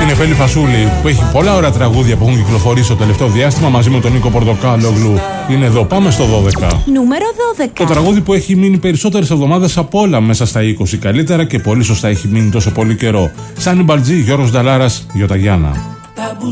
Νεφέλη Φασούλη, που έχει πολλά ωραία τραγούδια που έχουν κυκλοφορήσει το τελευταίο διάστημα μαζί με τον Νίκο Πορτοκάλογλου. Είναι εδώ, πάμε στο 12. Νούμερο 12. Το τραγούδι που έχει μείνει περισσότερες εβδομάδες από όλα μέσα στα 20 καλύτερα και πολύ σωστά έχει μείνει τόσο πολύ καιρό. Σάνι Μπαλτζή, Γιώργος Νταλάρας, Γιώτα Γιάννα.